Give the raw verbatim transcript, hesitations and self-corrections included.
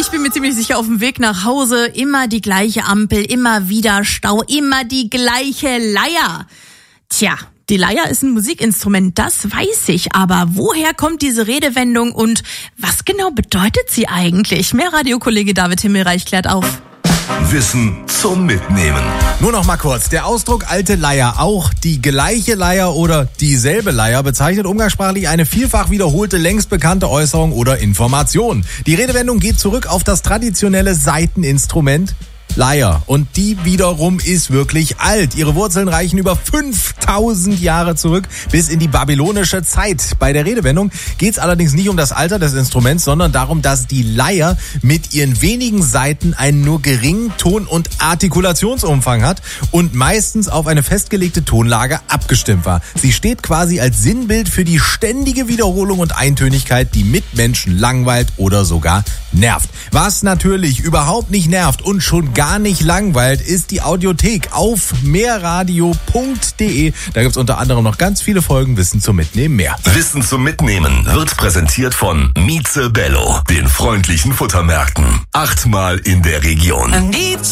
Ich bin mir ziemlich sicher, auf dem Weg nach Hause immer die gleiche Ampel, immer wieder Stau, immer die gleiche Leier. Tja, die Leier ist ein Musikinstrument, das weiß ich, aber woher kommt diese Redewendung und was genau bedeutet sie eigentlich? Mehr Radiokollege David Himmelreich klärt auf. Wissen zum Mitnehmen. Nur noch mal kurz. Der Ausdruck alte Leier, auch die gleiche Leier oder dieselbe Leier, bezeichnet umgangssprachlich eine vielfach wiederholte, längst bekannte Äußerung oder Information. Die Redewendung geht zurück auf das traditionelle Saiteninstrument Leier. Und die wiederum ist wirklich alt. Ihre Wurzeln reichen über fünftausend Jahre zurück bis in die babylonische Zeit. Bei der Redewendung geht es allerdings nicht um das Alter des Instruments, sondern darum, dass die Leier mit ihren wenigen Saiten einen nur geringen Ton- und Artikulationsumfang hat und meistens auf eine festgelegte Tonlage abgestimmt war. Sie steht quasi als Sinnbild für die ständige Wiederholung und Eintönigkeit, die Mitmenschen langweilt oder sogar nervt. Was natürlich überhaupt nicht nervt und schon gar gar nicht langweilt, ist die Audiothek auf mehrradio punkt de. Da gibt's unter anderem noch ganz viele Folgen Wissen zum Mitnehmen mehr. Wissen zum Mitnehmen wird präsentiert von Mieze Bello, den freundlichen Futtermärkten. Achtmal in der Region.